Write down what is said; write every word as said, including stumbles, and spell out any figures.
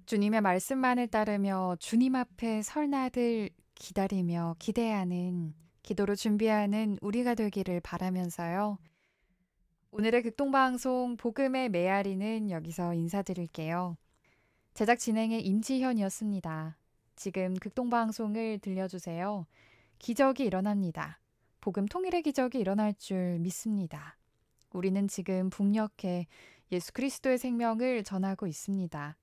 주님의 말씀만을 따르며 주님 앞에 설 날을 기다리며 기대하는 기도로 준비하는 우리가 되기를 바라면서요. 오늘의 극동방송 복음의 메아리는 여기서 인사드릴게요. 제작 진행의 임지현이었습니다. 지금 극동방송을 들려주세요. 기적이 일어납니다. 복음 통일의 기적이 일어날 줄 믿습니다. 우리는 지금 북녘에 예수 그리스도의 생명을 전하고 있습니다.